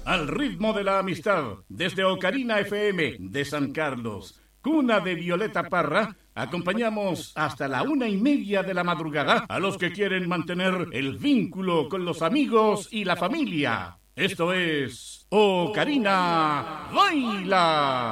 al ritmo de la amistad, desde Ocarina FM de San Carlos, cuna de Violeta Parra, acompañamos hasta la 1:30 de la madrugada a los que quieren mantener el vínculo con los amigos y la familia. Esto es Ocarina Baila.